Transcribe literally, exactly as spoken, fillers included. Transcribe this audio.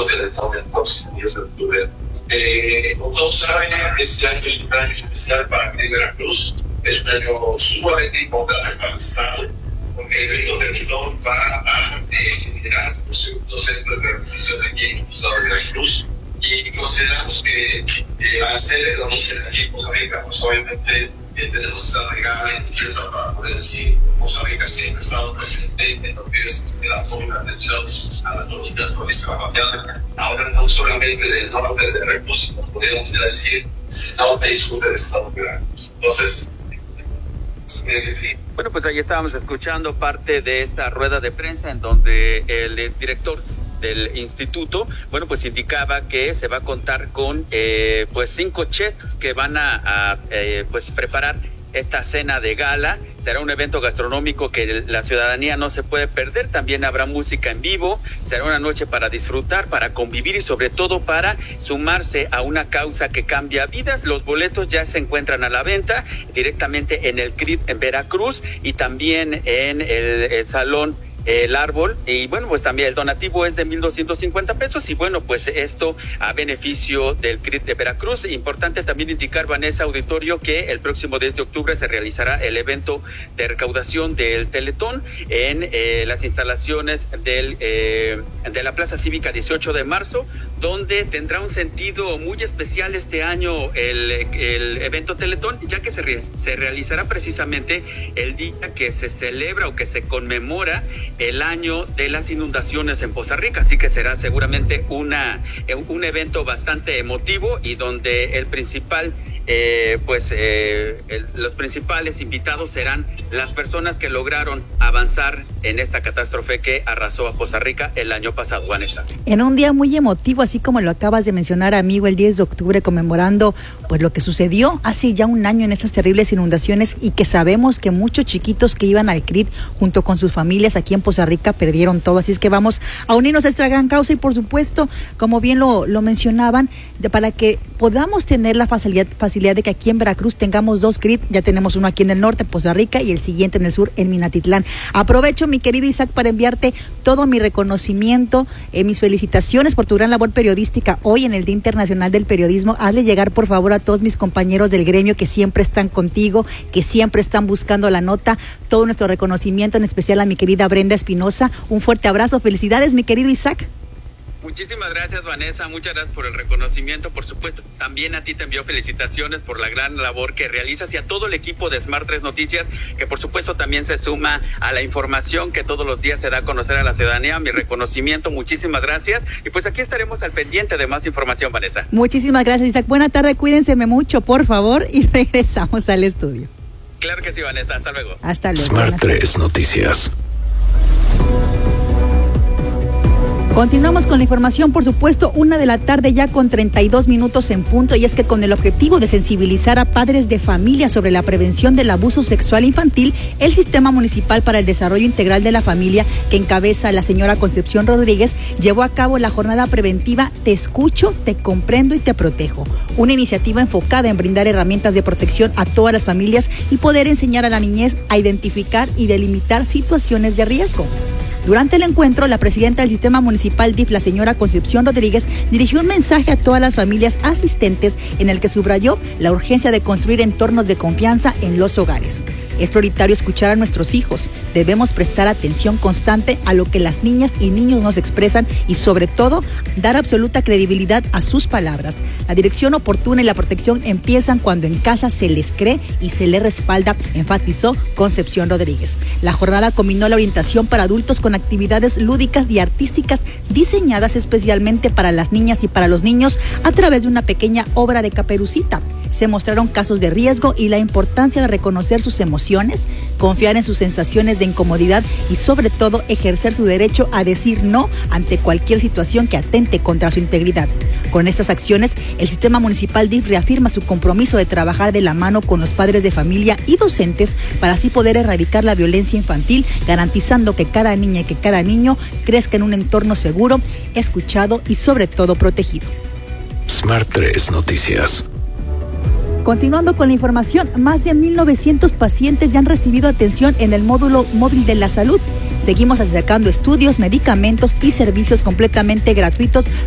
Teletón el próximo diez de octubre. Eh, como todos saben, este año es un año especial para mí Veracruz. Es un año sumamente importante para el Estado, porque el evento Teletón va a generar un segundo centro de representación aquí en el Estado de Veracruz. Y consideramos que eh, al ser el origen aquí en Costa Rica, pues obviamente eh, tenemos que estar legalmente para poder decir Costa Rica siempre ha estado presente en lo que es el apoyo y la atención a las comunidades con esta capacidad. Ahora no solamente del norte de Veracruz, sino podemos decir norte y sur del estado de Veracruz. Entonces, eh, bueno, pues ahí estábamos escuchando parte de esta rueda de prensa en donde el director del instituto, bueno, pues indicaba que se va a contar con eh, pues cinco chefs que van a, a eh, pues preparar esta cena de gala. Será un evento gastronómico que la ciudadanía no se puede perder. También habrá música en vivo. Será una noche para disfrutar, para convivir y sobre todo para sumarse a una causa que cambia vidas. Los boletos ya se encuentran a la venta directamente en el C R I T en Veracruz y también en el, el Salón El Árbol, y bueno, pues también el donativo es de mil doscientos cincuenta pesos y bueno, pues esto a beneficio del C R I T de Veracruz. Importante también indicar, Vanessa, auditorio, que el próximo diez de octubre se realizará el evento de recaudación del Teletón en eh, las instalaciones del eh, de la Plaza Cívica dieciocho de marzo, donde tendrá un sentido muy especial este año el, el evento Teletón, ya que se, re, se realizará precisamente el día que se celebra o que se conmemora el año de las inundaciones en Poza Rica, así que será seguramente una un evento bastante emotivo y donde el principal Eh, pues eh, el, los principales invitados serán las personas que lograron avanzar en esta catástrofe que arrasó a Poza Rica el año pasado, Vanessa. En un día muy emotivo, así como lo acabas de mencionar, amigo, el diez de octubre, conmemorando pues lo que sucedió hace ya un año en estas terribles inundaciones y que sabemos que muchos chiquitos que iban al C R I T junto con sus familias aquí en Poza Rica perdieron todo, así es que vamos a unirnos a esta gran causa y por supuesto, como bien lo, lo mencionaban, de, para que podamos tener la facilidad, facilidad de que aquí en Veracruz tengamos dos C R I T, ya tenemos uno aquí en el norte, en Poza Rica, y el siguiente en el sur, en Minatitlán. Aprovecho, mi querido Isaac, para enviarte todo mi reconocimiento, eh, mis felicitaciones por tu gran labor periodística hoy en el Día Internacional del Periodismo. Hazle llegar, por favor, a todos mis compañeros del gremio que siempre están contigo, que siempre están buscando la nota, todo nuestro reconocimiento, en especial a mi querida Brenda Espinosa. Un fuerte abrazo, felicidades, mi querido Isaac. Muchísimas gracias, Vanessa, muchas gracias por el reconocimiento, por supuesto, también a ti te envío felicitaciones por la gran labor que realizas y a todo el equipo de Smart tres Noticias, que por supuesto también se suma a la información que todos los días se da a conocer a la ciudadanía. Mi reconocimiento, muchísimas gracias, y pues aquí estaremos al pendiente de más información, Vanessa. Muchísimas gracias, Isaac, buena tarde, cuídense mucho, por favor, y regresamos al estudio. Claro que sí, Vanessa, hasta luego. Hasta luego. Smart tres Noticias. Continuamos con la información, por supuesto, una de la tarde ya con treinta y dos minutos en punto, y es que con el objetivo de sensibilizar a padres de familia sobre la prevención del abuso sexual infantil, el Sistema Municipal para el Desarrollo Integral de la Familia, que encabeza la señora Concepción Rodríguez, llevó a cabo la jornada preventiva Te Escucho, Te Comprendo y Te Protejo, una iniciativa enfocada en brindar herramientas de protección a todas las familias y poder enseñar a la niñez a identificar y delimitar situaciones de riesgo. Durante el encuentro, la presidenta del Sistema Municipal D I F, la señora Concepción Rodríguez, dirigió un mensaje a todas las familias asistentes en el que subrayó la urgencia de construir entornos de confianza en los hogares. Es prioritario escuchar a nuestros hijos. Debemos prestar atención constante a lo que las niñas y niños nos expresan y, sobre todo, dar absoluta credibilidad a sus palabras. La dirección oportuna y la protección empiezan cuando en casa se les cree y se les respalda, enfatizó Concepción Rodríguez. La jornada combinó la orientación para adultos con actividades lúdicas y artísticas diseñadas especialmente para las niñas y para los niños a través de una pequeña obra de Caperucita. Se mostraron casos de riesgo y la importancia de reconocer sus emociones, confiar en sus sensaciones de incomodidad y sobre todo ejercer su derecho a decir no ante cualquier situación que atente contra su integridad. Con estas acciones, el Sistema Municipal D I F reafirma su compromiso de trabajar de la mano con los padres de familia y docentes para así poder erradicar la violencia infantil, garantizando que cada niña y que cada niño crezca en un entorno seguro, escuchado y sobre todo protegido. Smart tres Noticias. Continuando con la información, más de mil novecientos pacientes ya han recibido atención en el módulo móvil de la salud. Seguimos acercando estudios, medicamentos y servicios completamente gratuitos